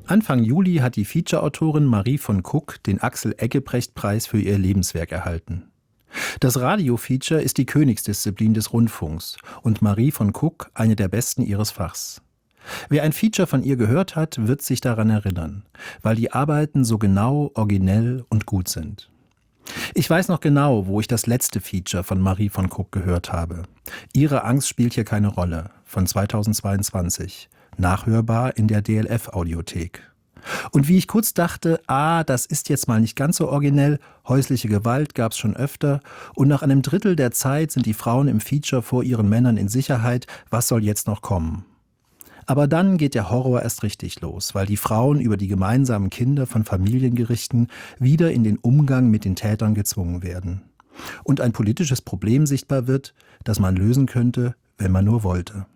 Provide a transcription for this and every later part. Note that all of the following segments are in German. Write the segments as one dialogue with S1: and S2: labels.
S1: Anfang Juli hat die Feature-Autorin Marie von Kuck den Axel-Eggebrecht-Preis für ihr Lebenswerk erhalten. Das Radio-Feature ist die Königsdisziplin des Rundfunks und Marie von Kuck eine der besten ihres Fachs. Wer ein Feature von ihr gehört hat, wird sich daran erinnern, weil die Arbeiten so genau, originell und gut sind. Ich weiß noch genau, wo ich das letzte Feature von Marie von Kuck gehört habe. Ihre Angst spielt hier keine Rolle, von 2022, nachhörbar in der DLF-Audiothek. Und wie ich kurz dachte, das ist jetzt mal nicht ganz so originell, häusliche Gewalt gab's schon öfter und nach einem Drittel der Zeit sind die Frauen im Feature vor ihren Männern in Sicherheit, was soll jetzt noch kommen? Aber dann geht der Horror erst richtig los, weil die Frauen über die gemeinsamen Kinder von Familiengerichten wieder in den Umgang mit den Tätern gezwungen werden. Und ein politisches Problem sichtbar wird, das man lösen könnte, wenn man nur wollte.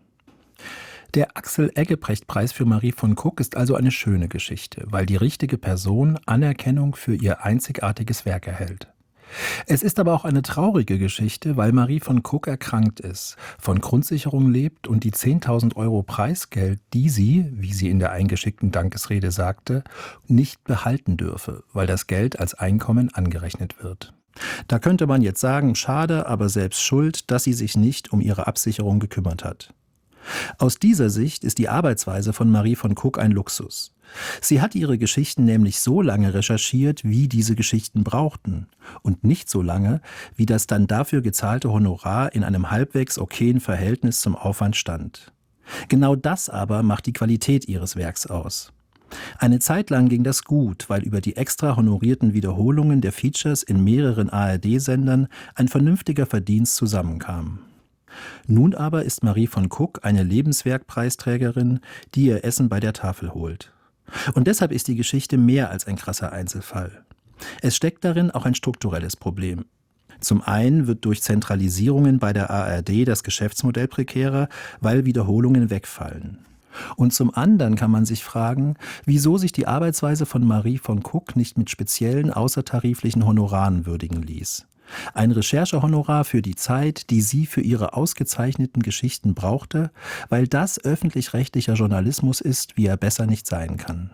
S1: Der Axel-Eggebrecht-Preis für Marie von Kuck ist also eine schöne Geschichte, weil die richtige Person Anerkennung für ihr einzigartiges Werk erhält. Es ist aber auch eine traurige Geschichte, weil Marie von Kuck erkrankt ist, von Grundsicherung lebt und die 10.000 € Preisgeld, die sie, wie sie in der eingeschickten Dankesrede sagte, nicht behalten dürfe, weil das Geld als Einkommen angerechnet wird. Da könnte man jetzt sagen, schade, aber selbst schuld, dass sie sich nicht um ihre Absicherung gekümmert hat. Aus dieser Sicht ist die Arbeitsweise von Marie von Kuck ein Luxus. Sie hat ihre Geschichten nämlich so lange recherchiert, wie diese Geschichten brauchten und nicht so lange, wie das dann dafür gezahlte Honorar in einem halbwegs okayen Verhältnis zum Aufwand stand. Genau das aber macht die Qualität ihres Werks aus. Eine Zeit lang ging das gut, weil über die extra honorierten Wiederholungen der Features in mehreren ARD-Sendern ein vernünftiger Verdienst zusammenkam. Nun aber ist Marie von Kuck eine Lebenswerkpreisträgerin, die ihr Essen bei der Tafel holt. Und deshalb ist die Geschichte mehr als ein krasser Einzelfall. Es steckt darin auch ein strukturelles Problem. Zum einen wird durch Zentralisierungen bei der ARD das Geschäftsmodell prekärer, weil Wiederholungen wegfallen. Und zum anderen kann man sich fragen, wieso sich die Arbeitsweise von Marie von Kuck nicht mit speziellen außertariflichen Honoraren würdigen ließ. Ein Recherchehonorar für die Zeit, die sie für ihre ausgezeichneten Geschichten brauchte, weil das öffentlich-rechtlicher Journalismus ist, wie er besser nicht sein kann.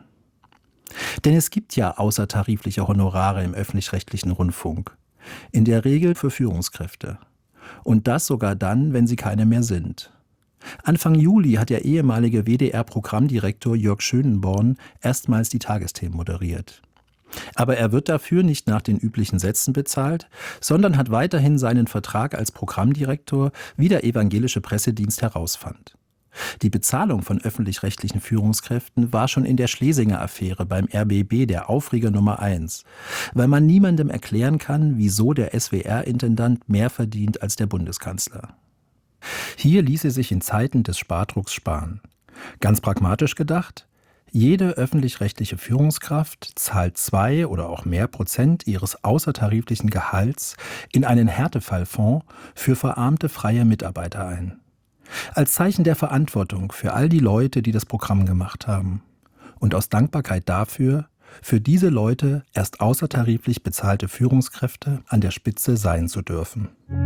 S1: Denn es gibt ja außertarifliche Honorare im öffentlich-rechtlichen Rundfunk. In der Regel für Führungskräfte. Und das sogar dann, wenn sie keine mehr sind. Anfang Juli hat der ehemalige WDR-Programmdirektor Jörg Schönenborn erstmals die Tagesthemen moderiert. Aber er wird dafür nicht nach den üblichen Sätzen bezahlt, sondern hat weiterhin seinen Vertrag als Programmdirektor, wie der evangelische Pressedienst herausfand. Die Bezahlung von öffentlich-rechtlichen Führungskräften war schon in der Schlesinger-Affäre beim RBB der Aufreger Nummer 1, weil man niemandem erklären kann, wieso der SWR-Intendant mehr verdient als der Bundeskanzler. Hier ließe sich in Zeiten des Spardrucks sparen. Ganz pragmatisch gedacht: Jede öffentlich-rechtliche Führungskraft zahlt 2 oder auch mehr Prozent ihres außertariflichen Gehalts in einen Härtefallfonds für verarmte freie Mitarbeiter ein. Als Zeichen der Verantwortung für all die Leute, die das Programm gemacht haben. Und aus Dankbarkeit dafür, für diese Leute erst außertariflich bezahlte Führungskräfte an der Spitze sein zu dürfen.